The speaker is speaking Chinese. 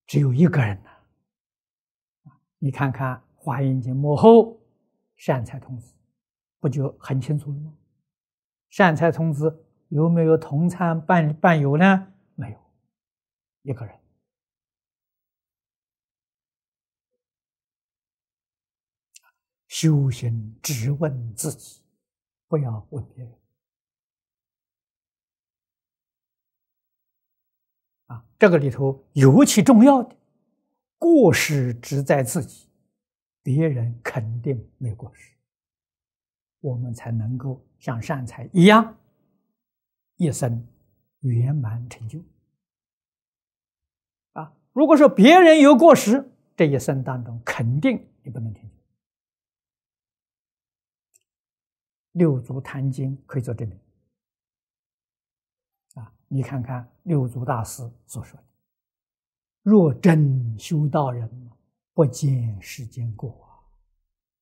只有一个人了。你看看《华严经》幕后善财童子，不就很清楚了吗？善财童子有没有同参伴游呢？没有，一个人。修行只问自己，不要问别人。这个里头尤其重要的，过失只在自己，别人肯定没过失，我们才能够像善财一样，一生圆满成就。如果说别人有过失，这一生当中肯定你不能成就。六祖坛经可以做证明。你看看六祖大师所说的：“若真修道人，不见世间过。”